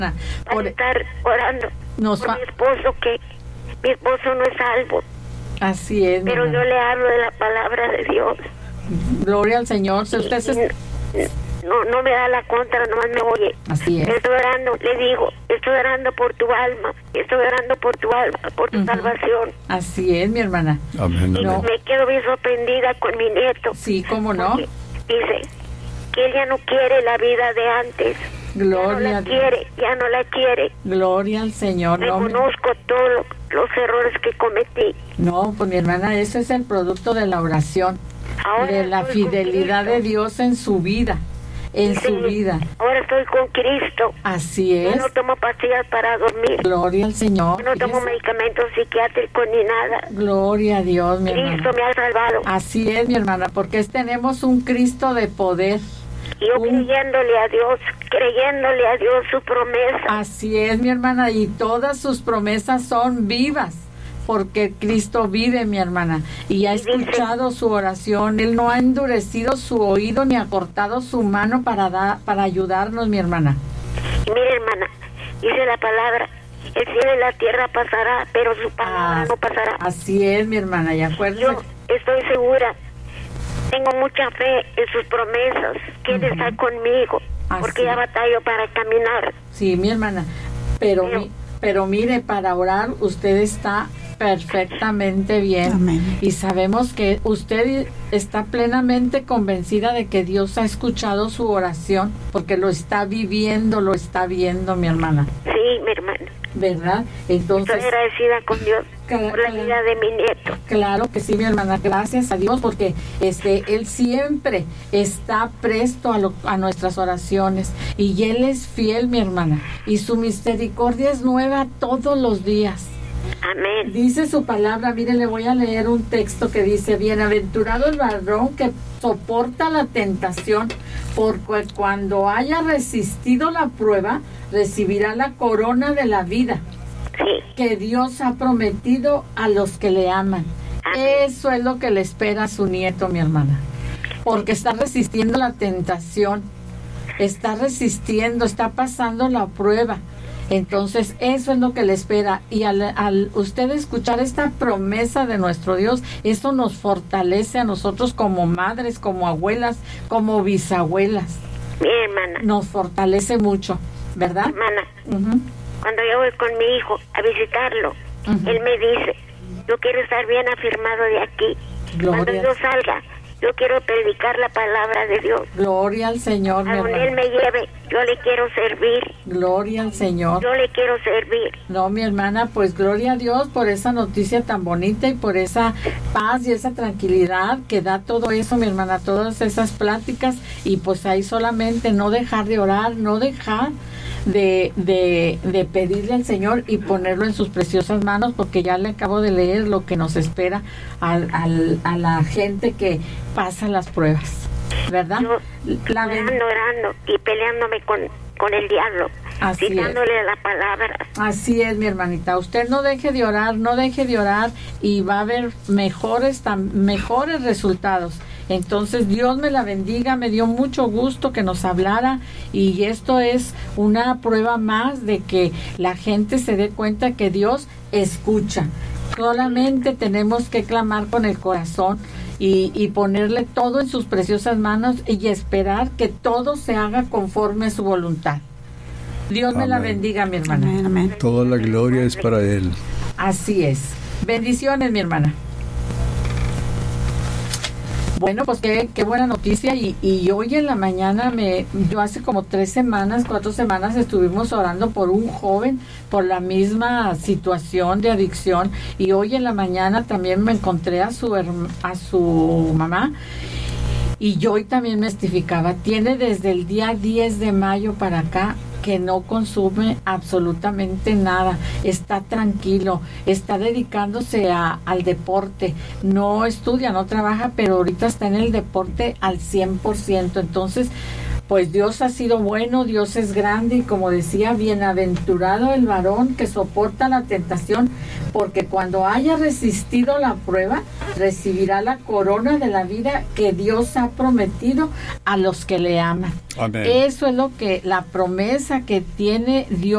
para estar orando por mi esposo, que mi esposo no es salvo. Así es. Pero yo le hablo de la palabra de Dios. Gloria al Señor. Si usted no me da la contra, nomás me oye. Así es. Estoy orando, le digo, estoy orando por tu alma, estoy orando por tu alma, por tu salvación. Así es, mi hermana. Amén. No. Me quedo bien sorprendida con mi nieto. Sí, ¿cómo no? Dice que él ya no quiere la vida de antes. Gloria a Dios. Ya no la quiere. Gloria al Señor. Reconozco todos los errores que cometí. No, pues mi hermana, ese es el producto de la oración, de la fidelidad de Dios en su vida. Su vida. Ahora estoy con Cristo. Así es. Yo no tomo pastillas para dormir. Gloria al Señor. Yo no tomo medicamentos psiquiátricos ni nada. Gloria a Dios, mi hermana. Cristo me ha salvado. Así es, mi hermana, porque tenemos un Cristo de poder. Y yo creyéndole a Dios su promesa. Así es, mi hermana, y todas sus promesas son vivas. Porque Cristo vive, mi hermana, y ha escuchado su oración. Él no ha endurecido su oído ni ha cortado su mano para ayudarnos, mi hermana. Y mire, hermana, dice la palabra, el cielo y la tierra pasará, pero su palabra no pasará. Así es, mi hermana, y acuérdese. Yo estoy segura, tengo mucha fe en sus promesas, que Él está conmigo, porque ya batallo para caminar. Sí, mi hermana, pero mire, para orar usted está perfectamente bien. Amén. Y sabemos que usted está plenamente convencida de que Dios ha escuchado su oración, porque lo está viviendo, lo está viendo, mi hermana. Sí, mi hermana. ¿Verdad? Entonces, estoy agradecida con Dios por la vida de mi nieto. Claro que sí, mi hermana, gracias a Dios, porque Él siempre está presto a nuestras oraciones, y Él es fiel, mi hermana, y su misericordia es nueva todos los días. Amén. Dice su palabra, mire, le voy a leer un texto que dice: bienaventurado el varón que soporta la tentación, porque cuando haya resistido la prueba, recibirá la corona de la vida que Dios ha prometido a los que le aman. Eso es lo que le espera a su nieto, mi hermana, porque está resistiendo la tentación, está resistiendo, está pasando la prueba. Entonces, eso es lo que le espera. Y al usted escuchar esta promesa de nuestro Dios, eso nos fortalece a nosotros como madres, como abuelas, como bisabuelas. Mi hermana. Nos fortalece mucho, ¿verdad? Hermana, cuando yo voy con mi hijo a visitarlo, él me dice, yo quiero estar bien afirmado de aquí. Gloria. Cuando yo salga, yo quiero predicar la palabra de Dios. Gloria al Señor, mi a donde hermana. Él me lleve, yo le quiero servir. Gloria al Señor. Yo le quiero servir. No, mi hermana, pues gloria a Dios por esa noticia tan bonita y por esa paz y esa tranquilidad que da todo eso, mi hermana, todas esas pláticas. Y pues ahí solamente no dejar de orar, no dejar de pedirle al Señor y ponerlo en sus preciosas manos, porque ya le acabo de leer lo que nos espera a la gente que pasa las pruebas, ¿verdad? Yo orando y peleándome con el diablo, citándole la palabra. Así es, mi hermanita, usted no deje de orar, y va a haber mejores resultados. Entonces, Dios me la bendiga, me dio mucho gusto que nos hablara, y esto es una prueba más de que la gente se dé cuenta que Dios escucha. Solamente tenemos que clamar con el corazón y ponerle todo en sus preciosas manos y esperar que todo se haga conforme a su voluntad. Dios me la bendiga, mi hermana. Amén, amén. Toda la gloria es para Él. Así es. Bendiciones, mi hermana. Bueno, pues qué buena noticia, y hoy en la mañana yo hace como 4 semanas estuvimos orando por un joven por la misma situación de adicción, y hoy en la mañana también me encontré a su mamá, y yo hoy también me testificaba, tiene desde el día 10 de mayo para acá que no consume absolutamente nada, está tranquilo, está dedicándose al deporte, no estudia, no trabaja, pero ahorita está en el deporte al 100%. Entonces, pues Dios ha sido bueno, Dios es grande, y como decía, bienaventurado el varón que soporta la tentación, porque cuando haya resistido la prueba, recibirá la corona de la vida que Dios ha prometido a los que le aman. Amén. Eso es lo que la promesa que tiene Dios